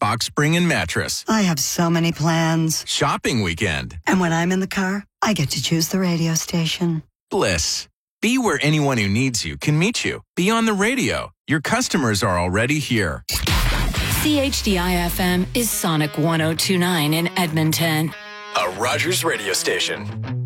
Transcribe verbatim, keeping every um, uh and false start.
box spring and mattress. I have so many plans. Shopping weekend. And when I'm in the car, I get to choose the radio station. Bliss. Be where anyone who needs you can meet you. Be on the radio. Your customers are already here. C H D I F M is Sonic one oh two point nine in Edmonton. A Rogers radio station.